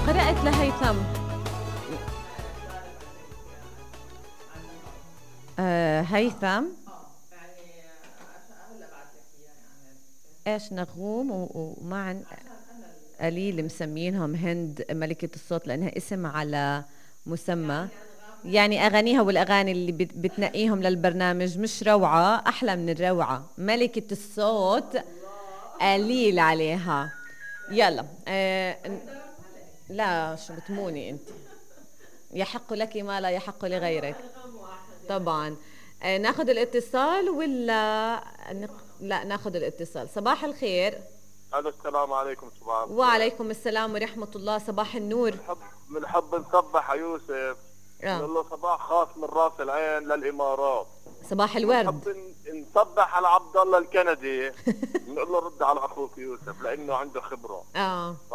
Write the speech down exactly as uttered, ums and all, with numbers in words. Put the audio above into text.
قرأت لهيثم. آه هيثم ايش نغوم ومعا قليل مسمينهم هند ملكة الصوت لأنها اسم على مسمى، يعني أغانيها والأغاني اللي بتنقيهم للبرنامج مش روعة، أحلى من الروعة. ملكة الصوت قليل عليها. يلا آه لا شو بتموني أنت، يحق لك ما لا يحق لغيرك طبعا. آه ناخد الاتصال ولا نق... لا ناخد الاتصال. صباح الخير. الو السلام عليكم. صباح الخير. وعليكم السلام ورحمة الله. صباح النور. بنحب بنحب نصبح على يوسف، آه. نقول له صباح خاص من راس العين للامارات. صباح الورد. بنحب نصبح على عبد الله الكندي، نقول له رد على اخوك يوسف لانه عنده خبره. اه